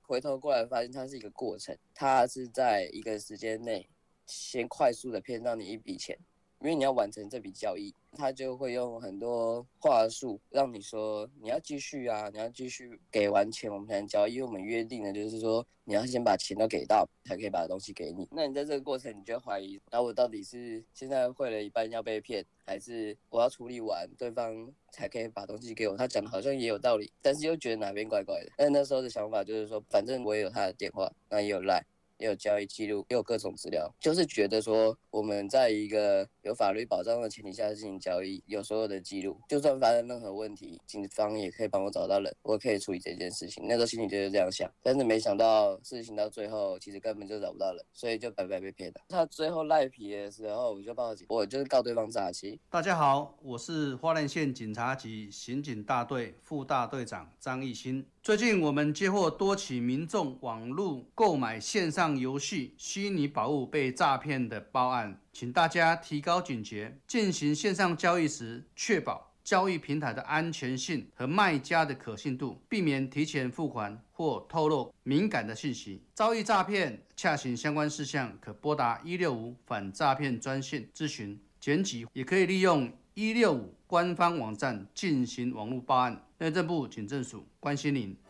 回头过来发现它是一个过程，它是在一个时间内先快速的骗到你一笔钱，因为你要完成这笔交易，他就会用很多话术让你说你要继续啊，你要继续给完钱我们才能交易，因为我们约定的就是说你要先把钱都给到才可以把东西给你。那你在这个过程你就会怀疑，那我到底是现在汇了一半要被骗，还是我要处理完对方才可以把东西给我？他讲的好像也有道理，但是又觉得哪边怪怪的。但那时候的想法就是说，反正我也有他的电话，那也有 LINE，也有交易记录，也有各种资料，就是觉得说我们在一个有法律保障的前提下进行交易，有所有的记录，就算发生任何问题，警方也可以帮我找到人，我可以处理这件事情。那时候心里就是这样想，但是没想到事情到最后其实根本就找不到人，所以就白白被骗了。他最后赖皮的时候，我就报警，我就是告对方诈欺。 大家好，我是花莲县警察局刑警大队副大队长张义兴。最近我们接获多起民众网络购买线上游戏虚拟宝物被诈骗的报案，请大家提高警觉，进行线上交易时确保交易平台的安全性和卖家的可信度，避免提前付款或透露敏感的信息。遭遇诈骗，洽询相关事项可拨打165反诈骗专线咨询。检举也可以利用165官方网站进行网络报案。内政部警政署关心您。